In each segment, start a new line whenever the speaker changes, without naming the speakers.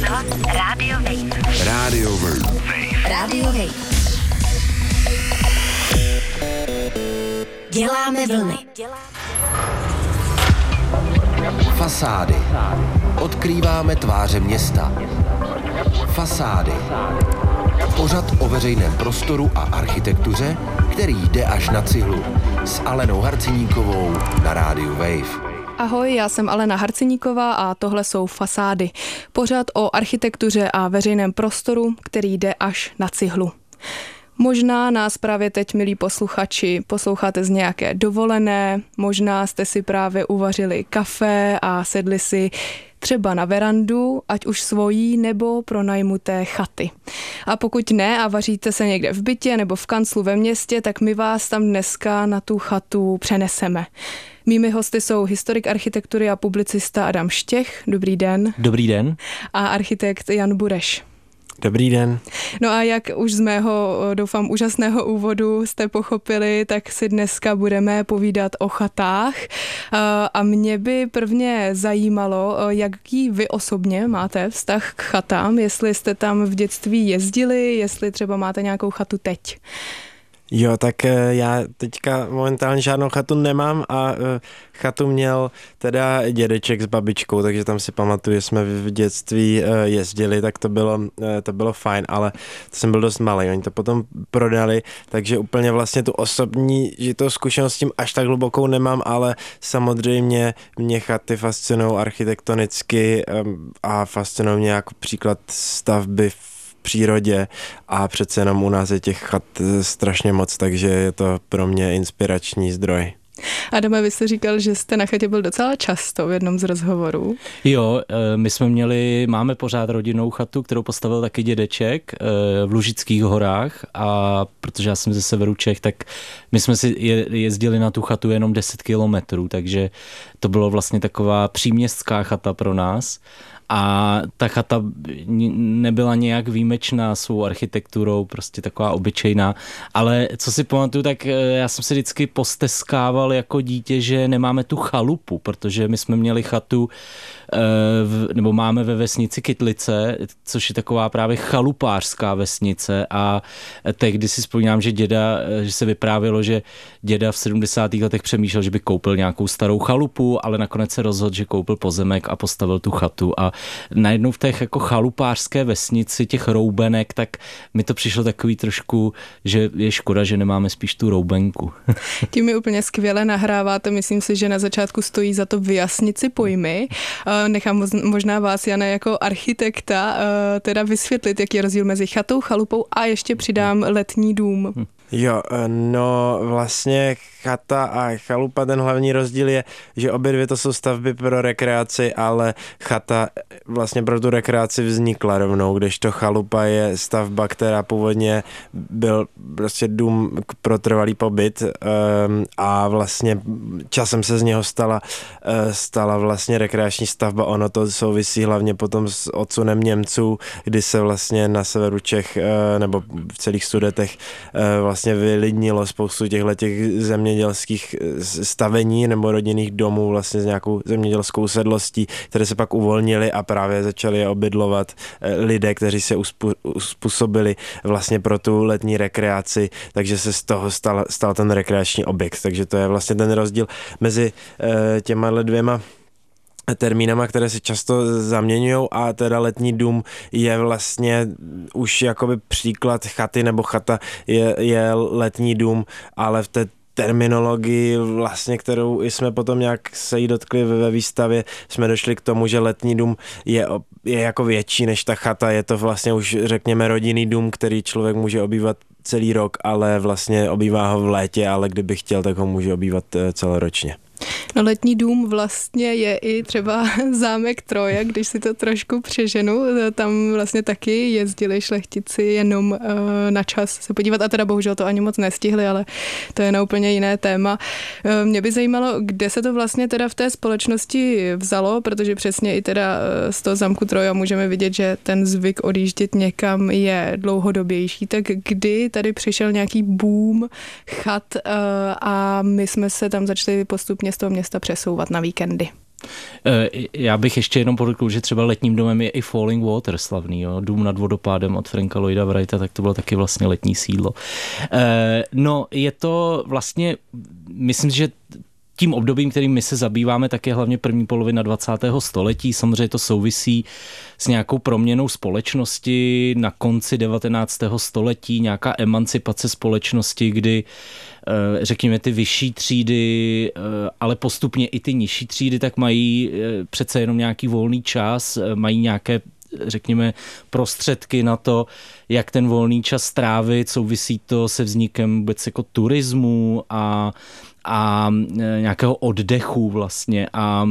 rozhlas Radio Wave.
Radio Wave.
Radio Wave. Děláme vlny.
Fasády. Odkrýváme tváře města. Fasády. Pořad o veřejném prostoru a architektuře, který jde až na cihlu. S Alenou Harceníkovou na rádiu Wave.
Ahoj, já jsem Alena Harceníková a tohle jsou Fasády. Pořad o architektuře a veřejném prostoru, který jde až na cihlu. Možná nás právě teď, milí posluchači, posloucháte z nějaké dovolené, možná jste si právě uvařili kafe a sedli si třeba na verandu, ať už svojí nebo pronajmuté chaty. A pokud ne a vaříte se někde v bytě nebo v kanclu ve městě, tak my vás tam dneska na tu chatu přeneseme. Mými hosty jsou historik architektury a publicista Adam Štěch. Dobrý den.
Dobrý den.
A architekt Jan Bureš.
Dobrý den.
No a jak už z mého, doufám, úžasného úvodu jste pochopili, tak si dneska budeme povídat o chatách. A mě by prvně zajímalo, jaký vy osobně máte vztah k chatám, jestli jste tam v dětství jezdili, jestli třeba máte nějakou chatu teď.
Jo, tak já teďka momentálně žádnou chatu nemám a chatu měl teda dědeček s babičkou, takže tam si pamatuju, že jsme v dětství jezdili, tak to bylo fajn, ale to jsem byl dost malý, oni to potom prodali, takže úplně vlastně tu osobní žitou zkušenost s tím až tak hlubokou nemám, ale samozřejmě mě chaty fascinují architektonicky a fascinují mě jako příklad stavby v přírodě a přece jenom u nás je těch chat strašně moc, takže je to pro mě inspirační zdroj.
Adame, vy jste říkal, že jste na chatě byl docela často v jednom z rozhovorů.
Jo, máme pořád rodinnou chatu, kterou postavil taky dědeček v Lužických horách a protože já jsem ze severu Čech, tak my jsme si jezdili na tu chatu jenom 10 kilometrů, takže to bylo vlastně taková příměstská chata pro nás. A ta chata nebyla nějak výjimečná svou architekturou, prostě taková obyčejná, ale co si pamatuju, tak já jsem se vždycky posteskával jako dítě, že nemáme tu chalupu, protože my jsme měli chatu, nebo máme ve vesnici Kytlice, což je taková právě chalupářská vesnice a tehdy si vzpomínám, že se vyprávělo, že děda v 70. letech přemýšlel, že by koupil nějakou starou chalupu, ale nakonec se rozhodl, že koupil pozemek a postavil tu chatu a najednou v té jako chalupářské vesnici těch roubenek, tak mi to přišlo takový trošku, že je škoda, že nemáme spíš tu roubenku.
Tím mi úplně skvěle nahráváte, myslím si, že na začátku stojí za to vyjasnit si pojmy. Nechám možná vás, Jane, jako architekta teda vysvětlit, jaký je rozdíl mezi chatou, chalupou a ještě přidám letní dům.
Jo, no vlastně chata a chalupa, ten hlavní rozdíl je, že obě dvě to jsou stavby pro rekreaci, ale chata vlastně pro tu rekreaci vznikla rovnou, kdežto chalupa je stavba, která původně byl prostě dům pro trvalý pobyt a vlastně časem se z něho stala vlastně rekreační stavba. Ono to souvisí hlavně potom s odsunem Němců, kdy se vlastně na severu Čech nebo v celých Sudetech vlastně vylidnilo spoustu těchto zemědělských stavení nebo rodinných domů vlastně s nějakou zemědělskou sedlostí, které se pak uvolnily a právě začali je obydlovat lidé, kteří se uspůsobili vlastně pro tu letní rekreaci, takže se z toho stal ten rekreační objekt. Takže to je vlastně ten rozdíl mezi těma dvěma termínama, které se často zaměňují a teda letní dům je vlastně už jakoby příklad chaty nebo chata je letní dům, ale v té terminologii vlastně, kterou jsme potom nějak se jí dotkli ve výstavě, jsme došli k tomu, že letní dům je jako větší než ta chata, je to vlastně už řekněme rodinný dům, který člověk může obývat celý rok, ale vlastně obývá ho v létě, ale kdyby chtěl, tak ho může obývat celoročně.
No, letní dům vlastně je i třeba zámek Troje, když si to trošku přeženu, tam vlastně taky jezdili šlechtici jenom na čas se podívat a teda bohužel to ani moc nestihli, ale to je na úplně jiné téma. Mě by zajímalo, kde se to vlastně teda v té společnosti vzalo, protože přesně i teda z toho zámku Troja můžeme vidět, že ten zvyk odjíždět někam je dlouhodobější, tak kdy tady přišel nějaký boom chat a my jsme se tam začali postupně z toho města přesouvat na víkendy.
Já bych ještě jenom podotkl, že třeba letním domem je i Falling Water slavný, jo? Dům nad vodopádem od Franka Lloyda Wrighta, tak to bylo taky vlastně letní sídlo. No, je to vlastně, myslím, že tím obdobím, kterým my se zabýváme, tak je hlavně první polovina 20. století. Samozřejmě to souvisí s nějakou proměnou společnosti na konci 19. století, nějaká emancipace společnosti, kdy řekněme ty vyšší třídy, ale postupně i ty nižší třídy, tak mají přece jenom nějaký volný čas, mají nějaké řekněme prostředky na to, jak ten volný čas strávit, souvisí to se vznikem vůbec jako turismu a nějakého oddechu vlastně a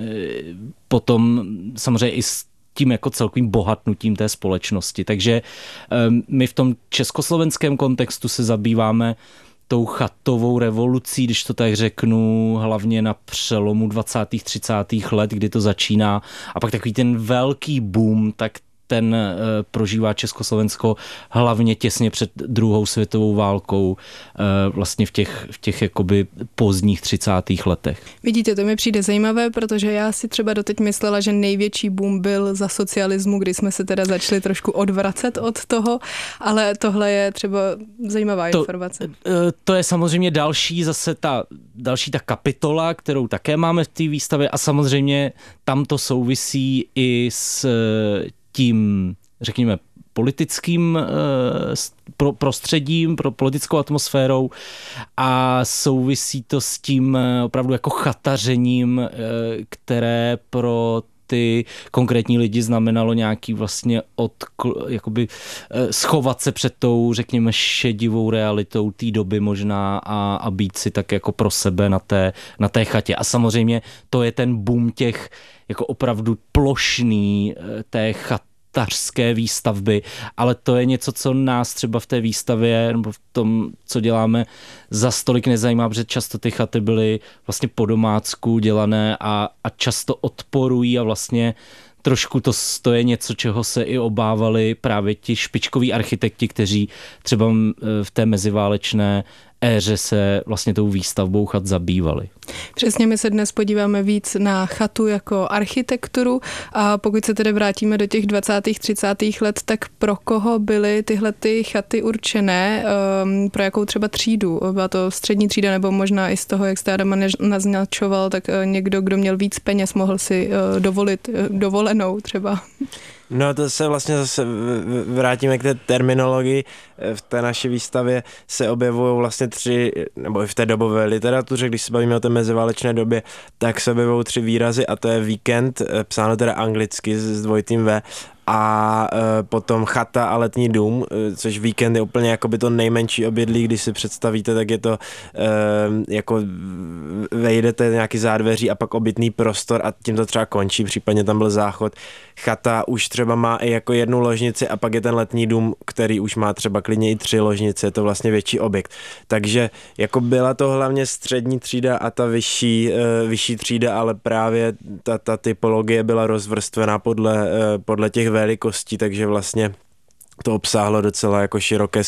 potom samozřejmě i s tím jako celkovým bohatnutím té společnosti. Takže my v tom československém kontextu se zabýváme tou chatovou revolucí, když to tak řeknu, hlavně na přelomu 20. 30. let, kdy to začíná a pak takový ten velký boom, tak ten prožívá Československo hlavně těsně před druhou světovou válkou, vlastně v těch jakoby pozdních 30. letech.
Vidíte, to mi přijde zajímavé, protože já si třeba doteď myslela, že největší boom byl za socialismu, kdy jsme se teda začali trošku odvracet od toho, ale tohle je třeba zajímavá informace.
To je samozřejmě další ta kapitola, kterou také máme v té výstavě a samozřejmě tam to souvisí i s tím, řekněme, politickým prostředím, pro politickou atmosférou a souvisí to s tím opravdu jako chatařením, které pro ty konkrétní lidi znamenalo nějaký vlastně jakoby schovat se před tou, řekněme, šedivou realitou té doby možná a být si tak jako pro sebe na té chatě. A samozřejmě to je ten boom těch jako opravdu plošný té chatařské výstavby, ale to je něco, co nás třeba v té výstavě nebo v tom, co děláme, za stolik nezajímá, protože často ty chaty byly vlastně po domácku dělané a často odporují a vlastně trošku to je něco, čeho se i obávali právě ti špičkoví architekti, kteří třeba v té meziválečné éře se vlastně tou výstavbou chat zabývali.
Přesně, my se dnes podíváme víc na chatu jako architekturu a pokud se tedy vrátíme do těch 20. 30. let, tak pro koho byly tyhle ty chaty určené, pro jakou třeba třídu? Byla to střední třída nebo možná i z toho, jak jste Adama naznačoval, tak někdo, kdo měl víc peněz, mohl si dovolit dovolenou třeba.
No to se vlastně zase vrátíme k té terminologii. V té naší výstavě se objevují vlastně nebo i v té dobové literatuře, když se bavíme o té meziválečné době, tak se objevují 3 výrazy a to je víkend, psáno teda anglicky s dvojitým V, a potom chata a letní dům, což víkend je úplně jakoby to nejmenší obydlí, když si představíte, tak je to jako vejdete nějaký zádveří a pak obytný prostor a tím to třeba končí, případně tam byl záchod. Chata už třeba má i jako 1 ložnici a pak je ten letní dům, který už má třeba klidně i 3 ložnice, je to vlastně větší objekt. Takže jako byla to hlavně střední třída a ta vyšší třída, ale právě ta typologie byla rozvrstvená podle těch velikostí, takže vlastně to obsáhlo docela jako široké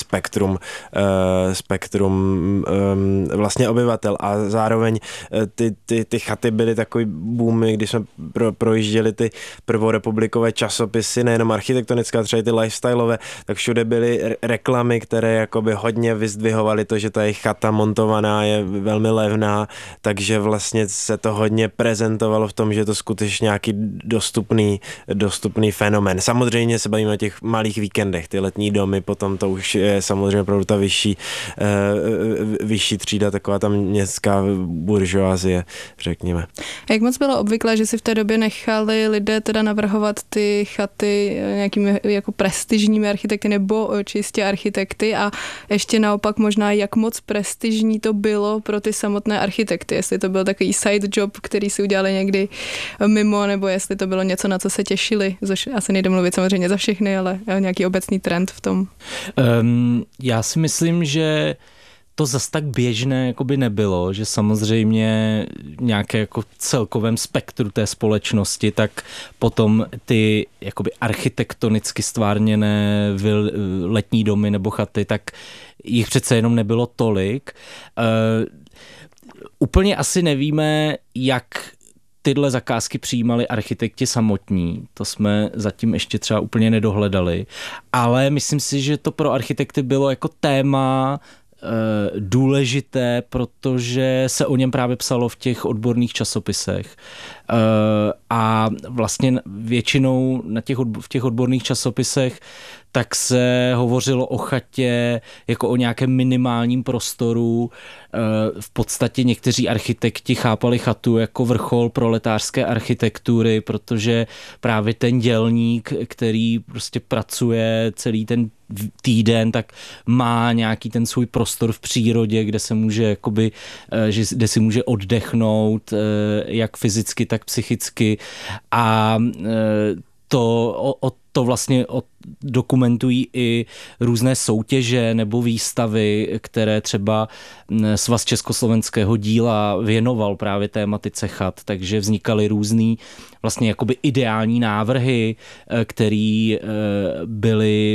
spektrum vlastně obyvatel a zároveň ty chaty byly takový boomy, když jsme projížděli ty prvorepublikové časopisy, nejenom architektonické, třeba i ty lifestyleové, tak všude byly reklamy, které jakoby hodně vyzdvihovaly to, že ta jejich chata montovaná je velmi levná, takže vlastně se to hodně prezentovalo v tom, že je to skutečně nějaký dostupný fenomén. Samozřejmě se bavíme o těch malých víkendech, ty letní domy, potom to už je samozřejmě opravdu ta vyšší třída, taková ta městská buržoazie, řekněme.
Jak moc bylo obvyklé, že si v té době nechali lidé teda navrhovat ty chaty nějakými jako prestižními architekty nebo čistě architekty a ještě naopak možná jak moc prestižní to bylo pro ty samotné architekty, jestli to byl takový side job, který si udělali někdy mimo, nebo jestli to bylo něco, na co se těšili, asi nejde mluvit samozřejmě za všechny, ale nějaký obecný trend v tom.
Já si myslím, že to zas tak běžné jakoby nebylo, že samozřejmě nějaké jako celkovém spektru té společnosti, tak potom ty jakoby architektonicky stvárněné letní domy nebo chaty, tak jich přece jenom nebylo tolik. Úplně asi nevíme, jak tyhle zakázky přijímali architekti samotní, to jsme zatím ještě třeba úplně nedohledali, ale myslím si, že to pro architekty bylo jako téma důležité, protože se o něm právě psalo v těch odborných časopisech. A vlastně většinou v těch odborných časopisech tak se hovořilo o chatě jako o nějakém minimálním prostoru. V podstatě někteří architekti chápali chatu jako vrchol proletářské architektury, protože právě ten dělník, který prostě pracuje celý ten týden, tak má nějaký ten svůj prostor v přírodě, kde se může jakoby, kde si může oddechnout, jak fyzicky, tak psychicky. A to vlastně dokumentují i různé soutěže nebo výstavy, které třeba Svaz československého díla věnoval právě tématice chat, takže vznikaly různý vlastně jakoby ideální návrhy, které byly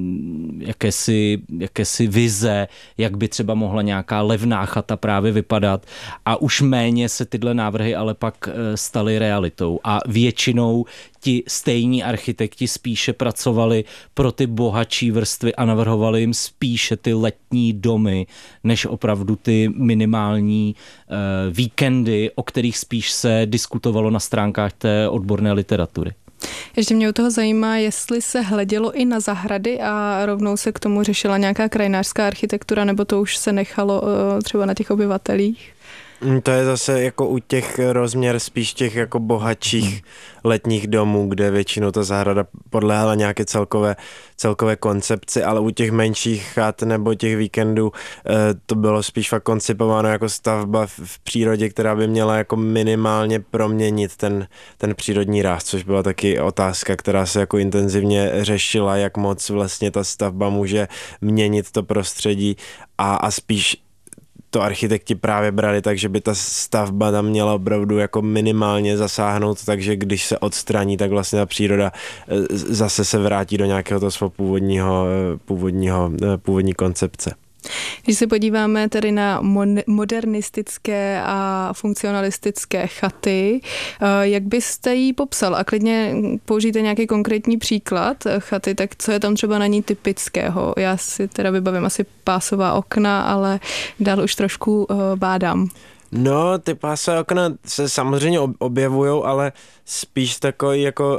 jakési vize, jak by třeba mohla nějaká levná chata právě vypadat, a už méně se tyhle návrhy ale pak staly realitou a většinou ti stejní architekti spíše pracovali pro ty bohatší vrstvy a navrhovali jim spíše ty letní domy, než opravdu ty minimální víkendy, o kterých spíš se diskutovalo na stránkách té odborné literatury.
Ještě mě u toho zajímá, jestli se hledělo i na zahrady a rovnou se k tomu řešila nějaká krajinářská architektura, nebo to už se nechalo třeba na těch obyvatelích?
To je zase jako u těch rozměr spíš těch jako bohatších letních domů, kde většinou ta zahrada podléhala nějaké celkové koncepci, ale u těch menších chat nebo těch víkendů to bylo spíš fakt koncipováno jako stavba v přírodě, která by měla jako minimálně proměnit ten přírodní ráz, což byla taky otázka, která se jako intenzivně řešila, jak moc vlastně ta stavba může měnit to prostředí a spíš to architekti právě brali tak, že by ta stavba tam měla opravdu jako minimálně zasáhnout, takže když se odstraní, tak vlastně ta příroda zase se vrátí do nějakého toho svého původní koncepce.
Když se podíváme tedy na modernistické a funkcionalistické chaty, jak byste ji popsal? A klidně použijte nějaký konkrétní příklad chaty, tak co je tam třeba na ní typického? Já si teda vybavím asi pásová okna, ale dál už trošku bádám.
No, ty pásové okna se samozřejmě objevují, ale spíš takový jako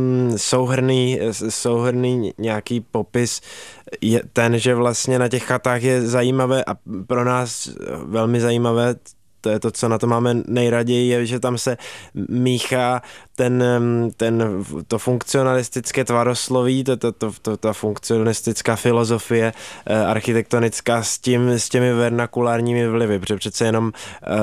souhrnný nějaký popis je ten, že vlastně na těch chatách je zajímavé a pro nás velmi zajímavé, to je to, co na to máme nejraději, je, že tam se míchá to funkcionalistické tvarosloví, ta funkcionalistická filozofie architektonická s těmi vernakulárními vlivy, protože přece jenom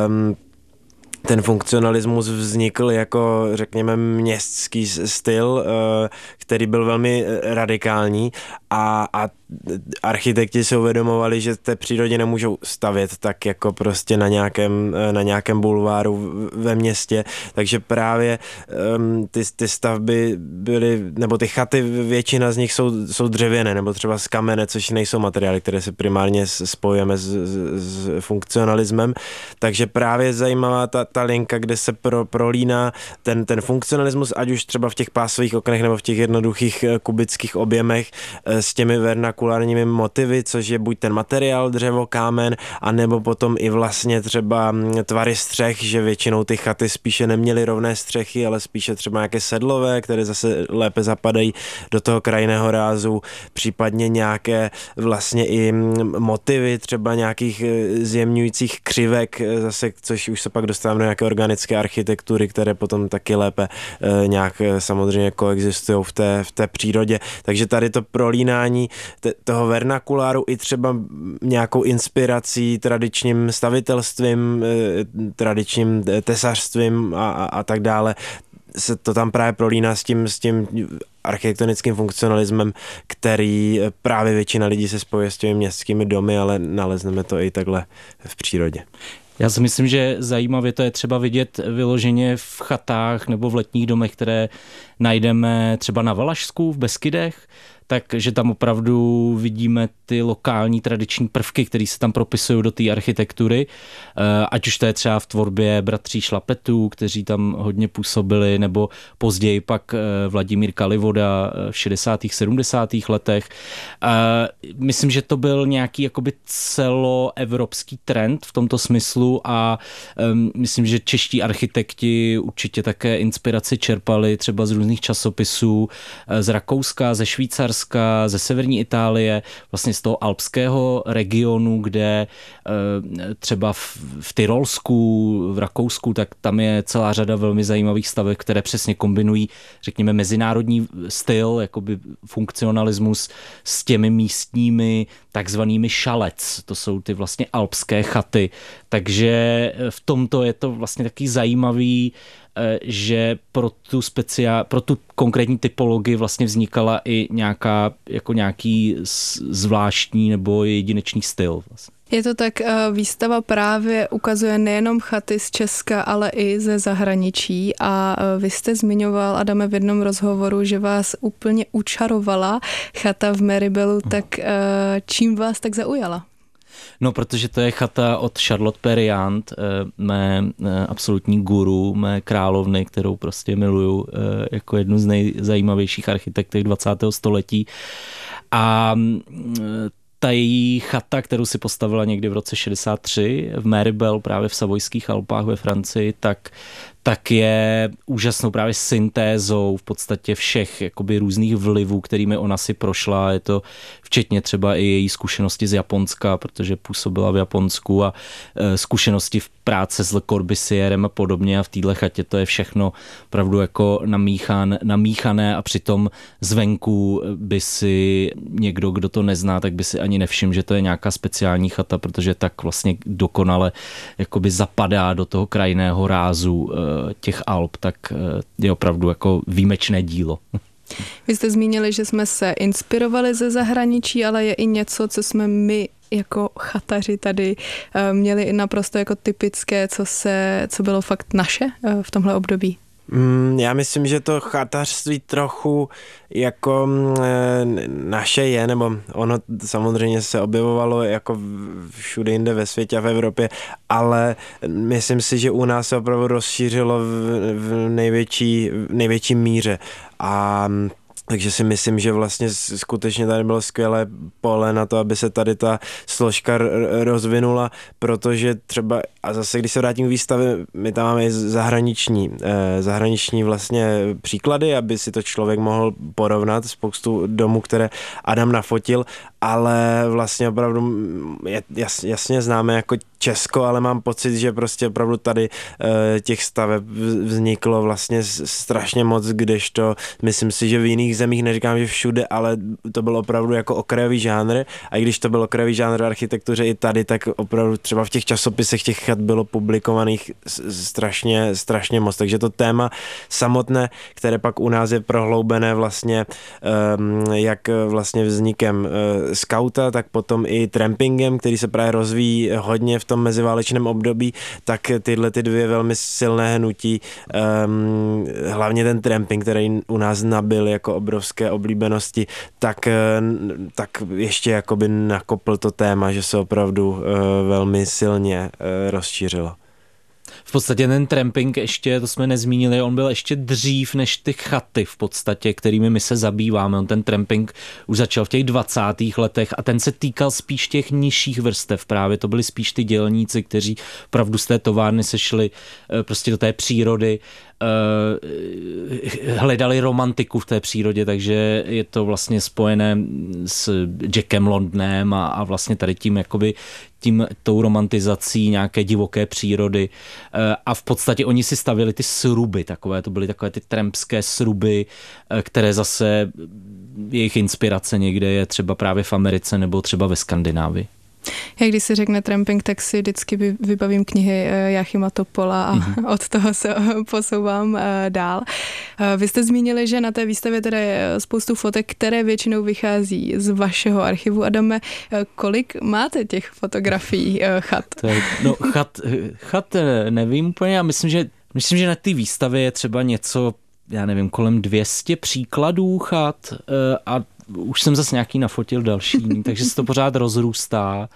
ten funkcionalismus vznikl jako, řekněme, městský styl, který byl velmi radikální a architekti se uvědomovali, že v té přírodě nemůžou stavět tak jako prostě na nějakém bulváru ve městě, takže právě ty stavby byly, nebo ty chaty, většina z nich jsou dřevěné, nebo třeba z kamene, což nejsou materiály, které se primárně spojujeme s funkcionalismem, takže právě zajímavá ta linka, kde se prolíná ten funkcionalismus, ať už třeba v těch pásových oknech nebo v těch jednoduchých kubických objemech s těmi vernakulárními motivy, což je buď ten materiál, dřevo, kámen, anebo potom i vlastně třeba tvary střech, že většinou ty chaty spíše neměly rovné střechy, ale spíše třeba nějaké sedlové, které zase lépe zapadají do toho krajinného rázu, případně nějaké vlastně i motivy, třeba nějakých zjemňujících křivek, zase, což už se pak dostáváme do nějaké organické architektury, které potom taky lépe nějak samozřejmě koexistují v té přírodě. Takže tady to prolínání toho vernakuláru i třeba nějakou inspirací tradičním stavitelstvím, tradičním tesařstvím a tak dále, se to tam právě prolíná s tím architektonickým funkcionalismem, který právě většina lidí se spojuje s těmi městskými domy, ale nalezneme to i takhle v přírodě.
Já si myslím, že zajímavě to je třeba vidět vyloženě v chatách nebo v letních domech, které najdeme třeba na Valašsku, v Beskydech. takže tam opravdu vidíme ty lokální tradiční prvky, které se tam propisují do té architektury, ať už to je třeba v tvorbě bratří Šlapetů, kteří tam hodně působili, nebo později pak Vladimír Kalivoda v 60. 70. letech. Myslím, že to byl nějaký jakoby celoevropský trend v tomto smyslu a myslím, že čeští architekti určitě také inspiraci čerpali třeba z různých časopisů z Rakouska, ze Švýcarska, ze severní Itálie, vlastně z toho alpského regionu, kde třeba v Tyrolsku, v Rakousku, tak tam je celá řada velmi zajímavých staveb, které přesně kombinují, řekněme, mezinárodní styl, jakoby funkcionalismus s těmi místními takzvanými šalec. To jsou ty vlastně alpské chaty. Takže v tomto je to vlastně taky zajímavý, že pro tu konkrétní typologii vlastně vznikala i nějaký zvláštní nebo jedinečný styl. Vlastně.
Je to tak, výstava právě ukazuje nejenom chaty z Česka, ale i ze zahraničí a vy jste zmiňoval, Adame, v jednom rozhovoru, že vás úplně učarovala chata v Marybelu, tak čím vás tak zaujala?
No, protože to je chata od Charlotte Perriand, mé absolutní guru, mé královny, kterou prostě miluju jako jednu z nejzajímavějších architektek 20. století. A ta její chata, kterou si postavila někdy v roce 63 v Marybelle, právě v Savojských Alpách ve Francii, tak je úžasnou právě syntézou v podstatě všech jakoby různých vlivů, kterými ona si prošla. Je to včetně třeba i její zkušenosti z Japonska, protože působila v Japonsku a zkušenosti v práce s Le Corbusierem a podobně a v téhle chatě to je všechno opravdu jako namíchané a přitom zvenku by si někdo, kdo to nezná, tak by si ani nevšiml, že to je nějaká speciální chata, protože tak vlastně dokonale jakoby zapadá do toho krajinného rázu těch Alp, tak je opravdu jako výjimečné dílo.
Vy jste zmínili, že jsme se inspirovali ze zahraničí, ale je i něco, co jsme my jako chataři tady měli naprosto jako typické, co bylo fakt naše v tomhle období.
Já myslím, že to chatařství trochu jako naše je, nebo ono samozřejmě se objevovalo jako všude jinde ve světě a v Evropě, ale myslím si, že u nás se opravdu rozšířilo v největší míře a takže si myslím, že vlastně skutečně tady bylo skvělé pole na to, aby se tady ta složka rozvinula, protože třeba, a zase když se vrátím k výstavě, my tam máme zahraniční vlastně příklady, aby si to člověk mohl porovnat, spoustu domů, které Adam nafotil, ale vlastně opravdu jasně známe jako Česko, ale mám pocit, že prostě opravdu tady těch staveb vzniklo vlastně strašně moc, kdežto myslím si, že v jiných zemích, neříkám, že všude, ale to byl opravdu jako okrajový žánr a i když to byl okrajový žánr v architektuře i tady, tak opravdu třeba v těch časopisech těch chat bylo publikovaných strašně moc, takže to téma samotné, které pak u nás je prohloubené vlastně jak vlastně vznikem skauta, tak potom i trampingem, který se právě rozvíjí hodně v tom meziválečném období, tak tyhle ty dvě velmi silné hnutí, hlavně ten tramping, který u nás nabyl jako obrovské oblíbenosti, tak ještě jakoby nakopl to téma, že se opravdu velmi silně rozšířilo.
V podstatě ten tramping ještě, to jsme nezmínili, on byl ještě dřív než ty chaty v podstatě, kterými my se zabýváme. On ten tramping už začal v těch 20. letech a ten se týkal spíš těch nižších vrstev právě. To byli spíš ty dělníci, kteří opravdu z té továrny se šli prostě do té přírody, hledali romantiku v té přírodě, takže je to vlastně spojené s Jackem Londonem a vlastně tady tím jakoby tou romantizací nějaké divoké přírody a v podstatě oni si stavili ty sruby takové, to byly takové ty trampské sruby, které zase jejich inspirace někde je třeba právě v Americe nebo třeba ve Skandinávii.
Já když si řekne tramping, tak si vždycky vybavím knihy Jáchyma Topola a od toho se posouvám dál. Vy jste zmínili, že na té výstavě teda je spoustu fotek, které většinou vychází z vašeho archivu. Adame, kolik máte těch fotografií chat?
Chat nevím úplně, já myslím, že na té výstavě je třeba něco, já nevím, kolem 200 příkladů chat a už jsem zase nějaký nafotil další, takže se to pořád rozrůstá.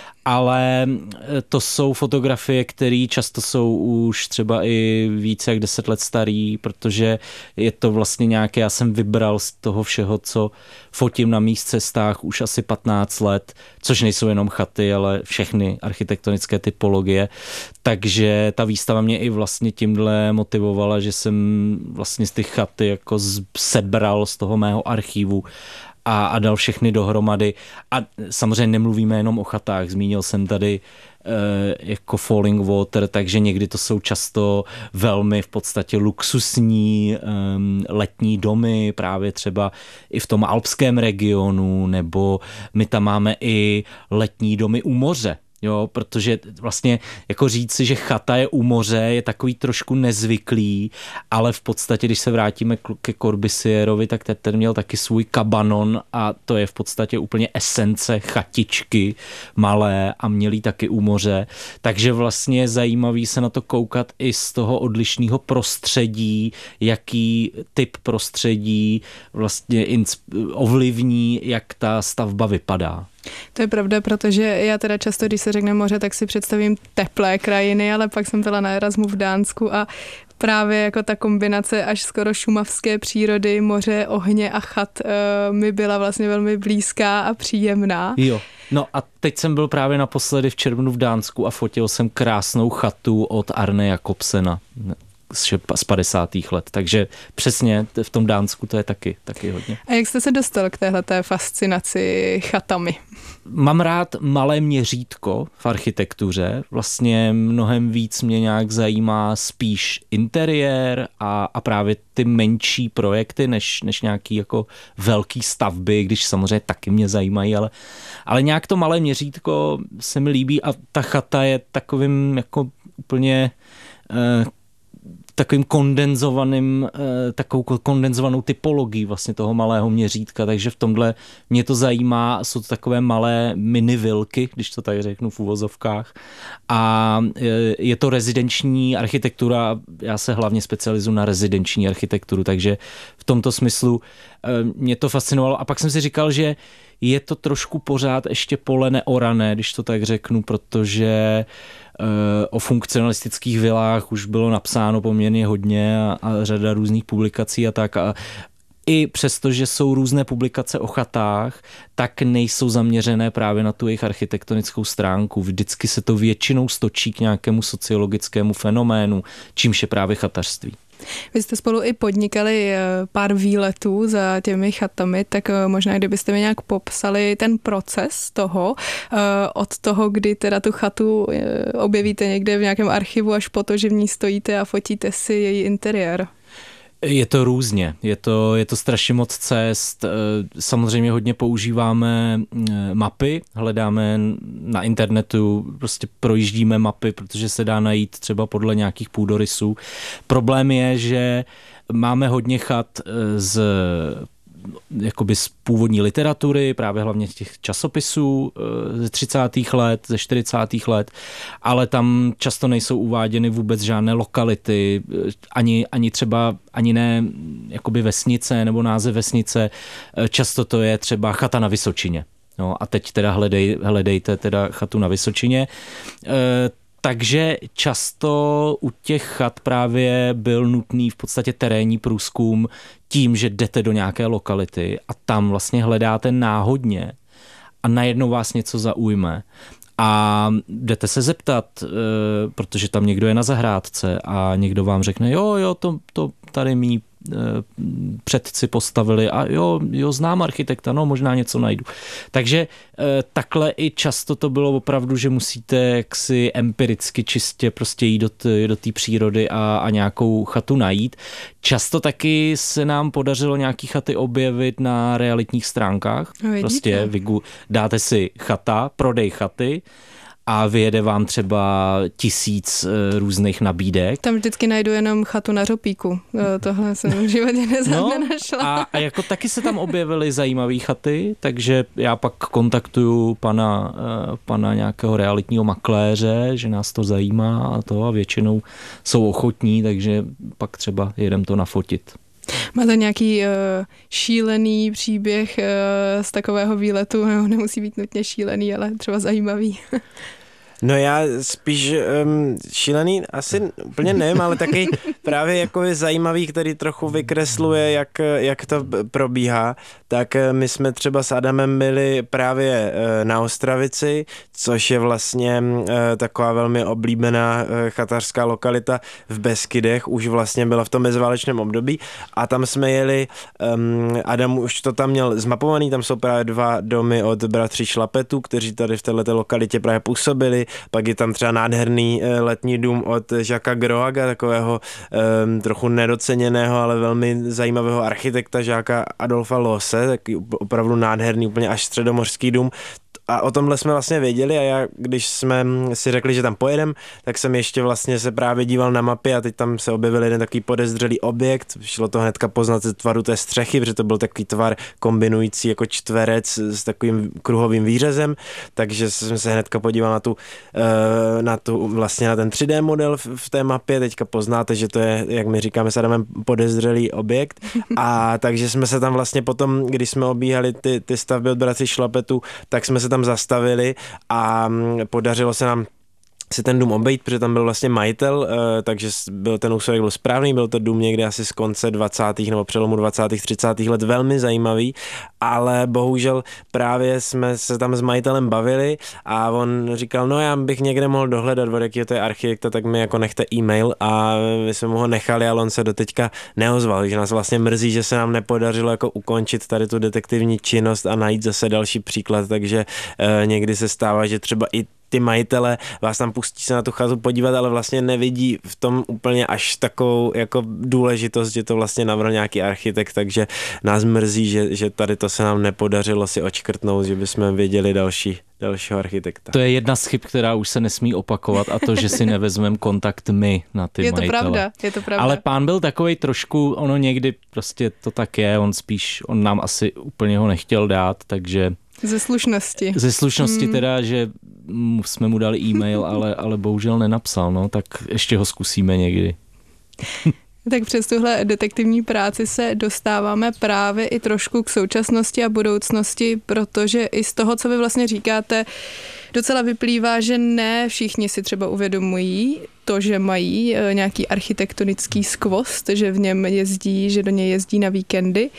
Ale to jsou fotografie, které často jsou už třeba i více jak 10 let starý, protože je to vlastně nějaké, já jsem vybral z toho všeho, co fotím na mých cestách už asi 15 let, což nejsou jenom chaty, ale všechny architektonické typologie. Takže ta výstava mě i vlastně tímhle motivovala, že jsem vlastně z těch chaty jako sebral z toho mého archivu a dal všechny dohromady. A samozřejmě nemluvíme jenom o chatách. Zmínil jsem tady jako Falling Water, takže někdy to jsou často velmi v podstatě luxusní letní domy, právě třeba i v tom alpském regionu, nebo my tam máme i letní domy u moře. Jo, protože vlastně jako říci, že chata je u moře, je takový trošku nezvyklý, ale v podstatě, když se vrátíme ke Corbusierovi, tak ten měl taky svůj kabanon a to je v podstatě úplně esence chatičky malé a měli taky u moře. Takže vlastně je zajímavý se na to koukat i z toho odlišného prostředí, jaký typ prostředí vlastně ovlivní, jak ta stavba vypadá.
To je pravda, protože já teda často, když se řekne moře, tak si představím teplé krajiny, ale pak jsem byla na Erasmu v Dánsku a právě jako ta kombinace až skoro šumavské přírody, moře, ohně a chat mi byla vlastně velmi blízká a příjemná.
Jo, no a teď jsem byl právě naposledy v červnu v Dánsku a fotil jsem krásnou chatu od Arne Jacobsena z 50. let, takže přesně v tom Dánsku to je taky hodně.
A jak jste se dostal k téhleté fascinaci chatami?
Mám rád malé měřítko v architektuře, vlastně mnohem víc mě nějak zajímá spíš interiér a právě ty menší projekty, než nějaký jako velký stavby, když samozřejmě taky mě zajímají, ale nějak to malé měřítko se mi líbí a ta chata je takovým jako úplně takovým takovou kondenzovanou typologií vlastně toho malého měřítka, takže v tomhle mě to zajímá, jsou to takové malé minivilky, když to tak řeknu v uvozovkách a je to rezidenční architektura, já se hlavně specializuji na rezidenční architekturu, takže v tomto smyslu mě to fascinovalo a pak jsem si říkal, že je to trošku pořád ještě pole neorané, když to tak řeknu, protože o funkcionalistických vilách už bylo napsáno poměrně hodně a řada různých publikací a tak. A i přesto, že jsou různé publikace o chatách, tak nejsou zaměřené právě na tu jejich architektonickou stránku. Vždycky se to většinou stočí k nějakému sociologickému fenoménu, čímž je právě chatařství.
Vy jste spolu i podnikali pár výletů za těmi chatami, tak možná kdybyste mi nějak popsali ten proces toho, od toho, kdy teda tu chatu objevíte někde v nějakém archivu, až po to, že v ní stojíte a fotíte si její interiér.
Je to různě, je to strašně moc cest, samozřejmě hodně používáme mapy, hledáme na internetu, prostě projíždíme mapy, protože se dá najít třeba podle nějakých půdorysů. Problém je, že máme hodně chat jakoby z původní literatury, právě hlavně těch časopisů ze 30. let, ze 40. let, ale tam často nejsou uváděny vůbec žádné lokality, ani ne jakoby vesnice nebo název vesnice, často to je třeba chata na Vysočině. No a teď teda hledejte teda chatu na Vysočině. Takže často u těch chat právě byl nutný v podstatě terénní průzkum tím, že jdete do nějaké lokality a tam vlastně hledáte náhodně a najednou vás něco zaujme. A jdete se zeptat, protože tam někdo je na zahrádce a někdo vám řekne, jo, to tady mý předci postavili a jo, znám architekta, no možná něco najdu. Takže takhle i často to bylo opravdu, že musíte jaksi empiricky čistě prostě jít do té přírody a nějakou chatu najít. Často taky se nám podařilo nějaký chaty objevit na realitních stránkách. Prostě dáte si chata, prodej chaty, a vyjede vám třeba 1000 různých nabídek.
Tam vždycky najdu jenom chatu na Řopíku. Tohle jsem v životě nenašla.
A jako taky se tam objevily zajímavé chaty, takže já pak kontaktuju pana nějakého realitního makléře, že nás to zajímá a většinou jsou ochotní, takže pak třeba jedem to nafotit.
Máte nějaký šílený příběh z takového výletu? No, nemusí být nutně šílený, ale třeba zajímavý.
No já spíš šílený asi úplně nevím, ale taky právě jako je zajímavý, který trochu vykresluje, jak to probíhá. Tak my jsme třeba s Adamem byli právě na Ostravici, což je vlastně taková velmi oblíbená chatařská lokalita v Beskydech, už vlastně byla v tom meziválečném období a tam jsme jeli, Adam už to tam měl zmapovaný, tam jsou právě 2 domy od bratří Šlapetů, kteří tady v této lokalitě právě působili, pak je tam třeba nádherný letní dům od Jacquesa Groaga, takového trochu nedoceněného, ale velmi zajímavého architekta Jacquesa Adolfa Losse, taky opravdu nádherný, úplně až středomořský dům. A o tomhle jsme vlastně věděli a já, když jsme si řekli, že tam pojedem, tak jsem ještě vlastně se právě díval na mapy a teď tam se objevil jeden takový podezřelý objekt, šlo to hnedka poznat ze tvaru té střechy, protože to byl takový tvar kombinující jako čtverec s takovým kruhovým výřezem, takže jsem se hnedka podíval na ten 3D model v té mapě, teďka poznáte, že to je, jak my říkáme s Adamem, podezřelý objekt a takže jsme se tam vlastně potom, když jsme obíhali ty stavby od bratří Šlapetů, tak jsme se tam zastavili a podařilo se nám si ten dům obejít, protože tam byl vlastně majitel, takže ten úsudek byl správný, byl to dům někde asi z konce 20. nebo přelomu 20. 30. let, velmi zajímavý, ale bohužel právě jsme se tam s majitelem bavili a on říkal, no já bych někde mohl dohledat, od jakého to je architekta, tak mi jako nechte e-mail a my jsme mu ho nechali, ale on se doteďka neozval, že nás vlastně mrzí, že se nám nepodařilo jako ukončit tady tu detektivní činnost a najít zase další příklad, takže někdy se stává, že třeba i ty majitele vás tam pustí se na tu chatu podívat, ale vlastně nevidí v tom úplně až takovou jako důležitost, že to vlastně navrhl nějaký architekt, takže nás mrzí, že tady to se nám nepodařilo si odškrtnout, že bychom věděli dalšího architekta.
To je jedna z chyb, která už se nesmí opakovat a to, že si nevezmeme kontakt my na ty majitele.
Je to pravda.
Ale pán byl takovej trošku, ono někdy prostě to tak je, on nám asi úplně ho nechtěl dát, takže...
Ze slušnosti.
Ze slušnosti teda, že jsme mu dali e-mail, ale bohužel nenapsal, no, tak ještě ho zkusíme někdy.
Tak přes tuhle detektivní práci se dostáváme právě i trošku k současnosti a budoucnosti, protože i z toho, co vy vlastně říkáte, docela vyplývá, že ne všichni si třeba uvědomují to, že mají nějaký architektonický skvost, že v něm jezdí, že do něj jezdí na víkendy.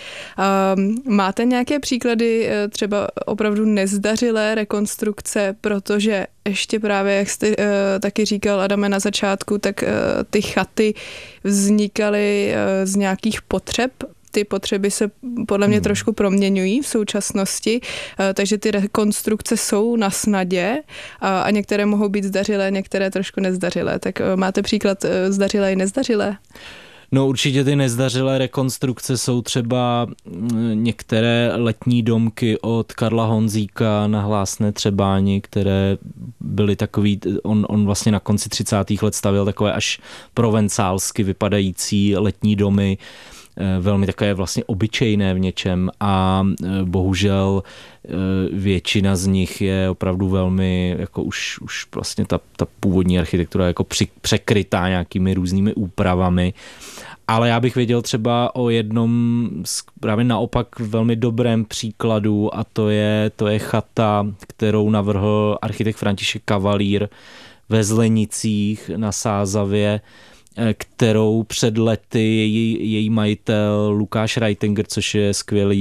Máte nějaké příklady třeba opravdu nezdařilé rekonstrukce, protože ještě právě, jak jste taky říkal, Adame, na začátku, tak ty chaty vznikaly z nějakých potřeb. Ty potřeby se podle mě trošku proměňují v současnosti, takže ty rekonstrukce jsou na snadě a některé mohou být zdařilé, některé trošku nezdařilé. Tak máte příklad zdařilé i nezdařilé?
No určitě ty nezdařilé rekonstrukce jsou třeba některé letní domky od Karla Honzíka na Hlásné Třebáni, které byly takový, on vlastně na konci 30. let stavěl takové až provencálsky vypadající letní domy, velmi takové vlastně obyčejné v něčem a bohužel většina z nich je opravdu velmi, jako už vlastně ta původní architektura jako překrytá nějakými různými úpravami. Ale já bych věděl třeba o jednom právě naopak velmi dobrém příkladu a to je chata, kterou navrhl architekt František Kavalír ve Zlenicích na Sázavě, kterou před lety její majitel Lukáš Reitinger, což je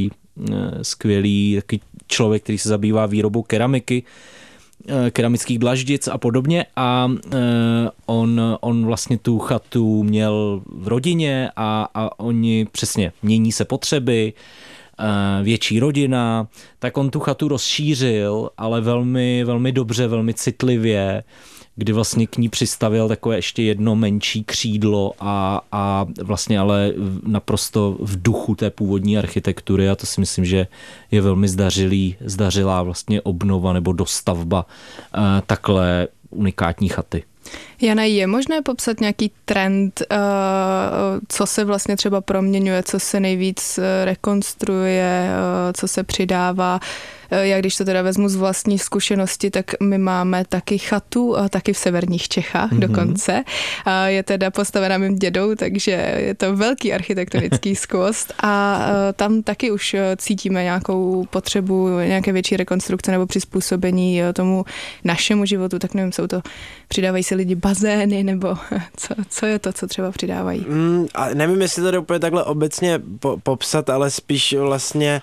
skvělý taky člověk, který se zabývá výrobou keramiky, keramických dlaždic a podobně a on vlastně tu chatu měl v rodině a oni přesně mění se potřeby, větší rodina, tak on tu chatu rozšířil, ale velmi, velmi dobře, velmi citlivě, kdy vlastně k ní přistavil takové ještě jedno menší křídlo a vlastně ale naprosto v duchu té původní architektury a to si myslím, že je velmi zdařilá vlastně obnova nebo dostavba takhle unikátní chaty.
Jana, je možné popsat nějaký trend, co se vlastně třeba proměňuje, co se nejvíc rekonstruuje, co se přidává? Já když to teda vezmu z vlastní zkušenosti, tak my máme taky chatu, taky v severních Čechách dokonce. Je teda postavena mým dědou, takže je to velký architektonický skvost a tam taky už cítíme nějakou potřebu, nějaké větší rekonstrukce nebo přizpůsobení tomu našemu životu, tak nevím, přidávají se lidi bazény, nebo co je to, co třeba přidávají?
A nevím, jestli to jde úplně takhle obecně popsat, ale spíš vlastně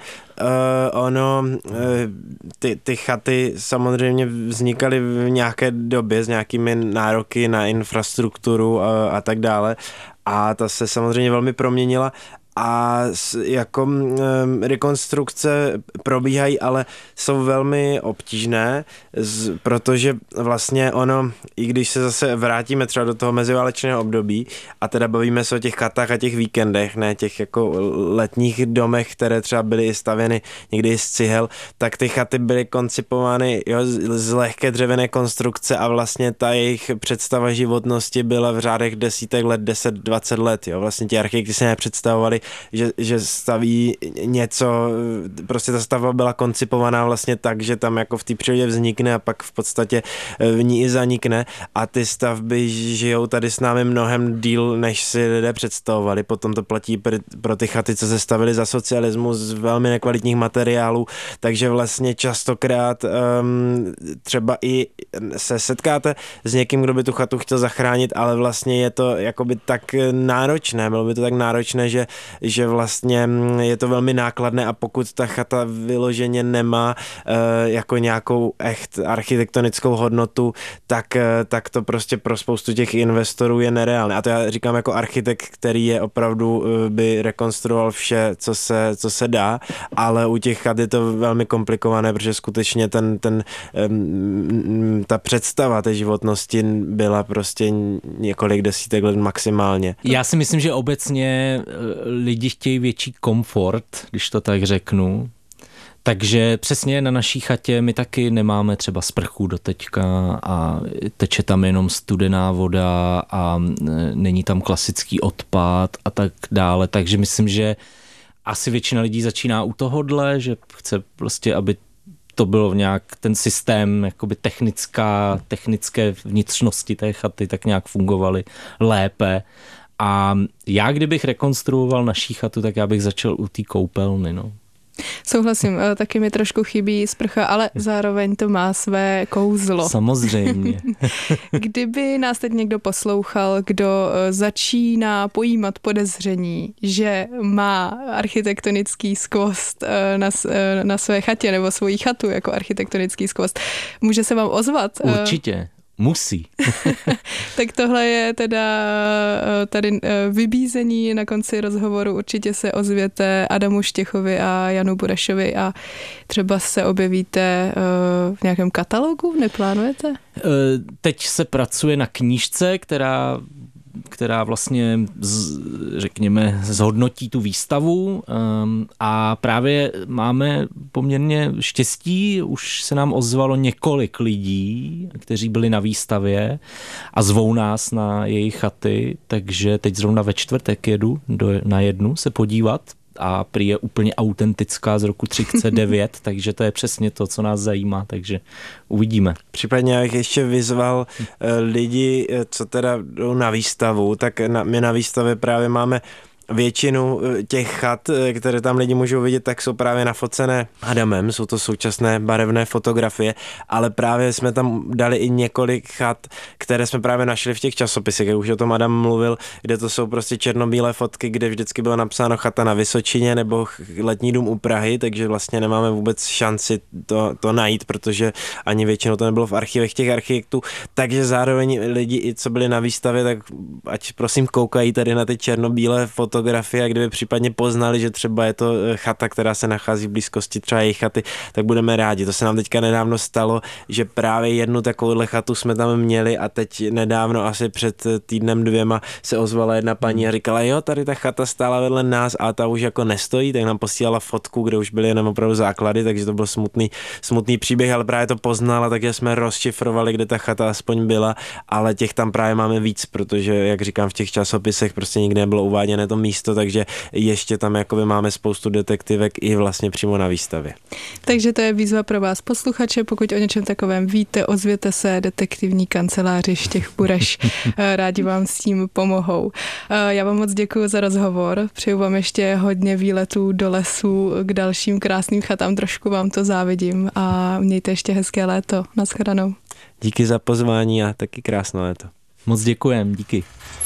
ty chaty samozřejmě vznikaly v nějaké době s nějakými nároky na infrastrukturu a tak dále a ta se samozřejmě velmi proměnila a jako rekonstrukce probíhají, ale jsou velmi obtížné, protože vlastně ono, i když se zase vrátíme třeba do toho meziválečného období a teda bavíme se o těch chatách a těch víkendech, ne těch jako letních domech, které třeba byly stavěny někdy z cihel, tak ty chaty byly koncipovány z lehké dřevěné konstrukce a vlastně ta jejich představa životnosti byla v řádech desítek let, 10-20 let. Jo. Vlastně ti architekti se nepředstavovali, že staví něco, prostě ta stavba byla koncipovaná vlastně tak, že tam jako v té přírodě vznikne a pak v podstatě v ní i zanikne a ty stavby žijou tady s námi mnohem díl, než si lidé představovali. Potom to platí pro ty chaty, co se stavily za socialismu z velmi nekvalitních materiálů, takže vlastně častokrát třeba i se setkáte s někým, kdo by tu chatu chtěl zachránit, ale vlastně je to jakoby tak náročné, bylo by to tak náročné, že vlastně je to velmi nákladné a pokud ta chata vyloženě nemá jako nějakou echt architektonickou hodnotu, tak to prostě pro spoustu těch investorů je nereálné. A to já říkám jako architekt, který je opravdu by rekonstruoval vše, co se dá, ale u těch chat je to velmi komplikované, protože skutečně ta představa té životnosti byla prostě několik desítek let maximálně.
Já si myslím, že obecně lidi chtějí větší komfort, když to tak řeknu. Takže přesně na naší chatě my taky nemáme třeba sprchu doteďka a teče tam jenom studená voda a není tam klasický odpad a tak dále. Takže myslím, že asi většina lidí začíná u tohodle, že chce prostě, aby to bylo nějak ten systém, jakoby technické vnitřnosti té chaty tak nějak fungovaly lépe. A já, kdybych rekonstruoval naší chatu, tak já bych začal u té koupelny, no.
Souhlasím, taky mi trošku chybí sprcha, ale zároveň to má své kouzlo.
Samozřejmě.
Kdyby nás teď někdo poslouchal, kdo začíná pojímat podezření, že má architektonický skvost na své chatě nebo svoji chatu jako architektonický skvost, může se vám ozvat?
Určitě. Musí.
Tak tohle je teda tady vybízení na konci rozhovoru. Určitě se ozvěte Adamu Štěchovi a Janu Burešovi a třeba se objevíte v nějakém katalogu, neplánujete?
Teď se pracuje na knížce, která vlastně, řekněme, zhodnotí tu výstavu a právě máme poměrně štěstí, už se nám ozvalo několik lidí, kteří byli na výstavě a zvou nás na jejich chaty, takže teď zrovna ve čtvrtek jedu na jednu se podívat a prý je úplně autentická z roku 1939, takže to je přesně to, co nás zajímá, takže uvidíme.
Případně bych ještě vyzval lidi, co teda jdou na výstavu, tak my na výstavě právě máme většinu těch chat, které tam lidi můžou vidět, tak jsou právě nafocené Adamem, jsou to současné barevné fotografie, ale právě jsme tam dali i několik chat, které jsme právě našli v těch časopisech, jak už o tom Adam mluvil, kde to jsou prostě černobílé fotky, kde vždycky bylo napsáno chata na Vysočině nebo letní dům u Prahy, takže vlastně nemáme vůbec šanci to najít, protože ani většinou to nebylo v archivech těch architektů, takže zároveň lidi, i co byli na výstavě, tak ať prosím koukají tady na ty černobílé fotografie, fotografie a kdyby případně poznali, že třeba je to chata, která se nachází v blízkosti třeba jejich chaty, tak budeme rádi. To se nám teďka nedávno stalo, že právě jednu takovouhle chatu jsme tam měli a teď nedávno, asi před týdnem 2, se ozvala jedna paní a říkala, jo, tady ta chata stála vedle nás a ta už jako nestojí, tak nám posílala fotku, kde už byly jenom opravdu základy, takže to byl smutný příběh, ale právě to poznala, takže jsme rozšifrovali, kde ta chata aspoň byla, ale těch tam právě máme víc, protože, jak říkám, v těch časopisech prostě nikdy nebylo uváděné to místo, takže ještě tam jakoby máme spoustu detektivek i vlastně přímo na výstavě.
Takže to je výzva pro vás posluchače, pokud o něčem takovém víte, ozvěte se detektivní kanceláři Štech Bureš. Rádi vám s tím pomohou. Já vám moc děkuji za rozhovor, přeju vám ještě hodně výletů do lesů k dalším krásným chatám, trošku vám to závidím a mějte ještě hezké léto. Naschledanou.
Díky za pozvání a taky krásné léto.
Moc děkujem, díky.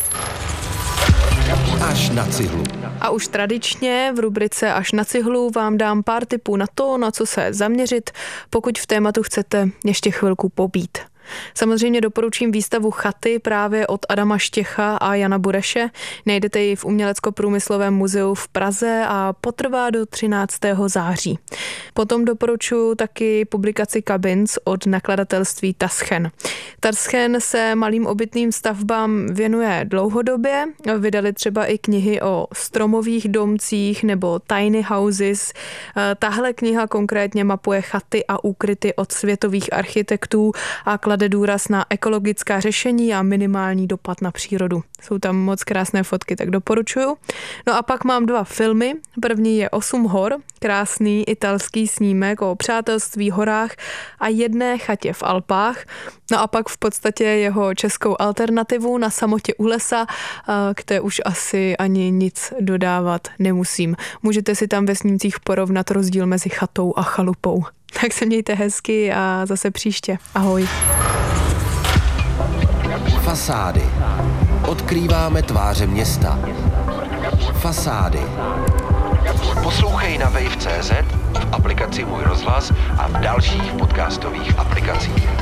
Až na cihlu.
A už tradičně v rubrice Až na cihlu vám dám pár tipů na to, na co se zaměřit, pokud v tématu chcete ještě chvilku pobít. Samozřejmě doporučím výstavu Chaty právě od Adama Štěcha a Jana Bureše. Najdete ji v Umělecko-průmyslovém muzeu v Praze a potrvá do 13. září. Potom doporučuji taky publikaci Cabins od nakladatelství Taschen. Taschen se malým obytným stavbám věnuje dlouhodobě. Vydali třeba i knihy o stromových domcích nebo tiny houses. Tahle kniha konkrétně mapuje chaty a úkryty od světových architektů a klade důraz na ekologická řešení a minimální dopad na přírodu. Jsou tam moc krásné fotky, tak doporučuju. No a pak mám 2 filmy. První je 8 hor, krásný italský snímek o přátelství, horách a jedné chatě v Alpách. No a pak v podstatě jeho českou alternativu Na samotě u lesa, které už asi ani nic dodávat nemusím. Můžete si tam ve snímcích porovnat rozdíl mezi chatou a chalupou. Tak se mějte hezky a zase příště. Ahoj.
Fasády. Odkrýváme tváře města. Fasády. Poslouchej na wave.cz, v aplikaci Můj rozhlas a v dalších podcastových aplikacích.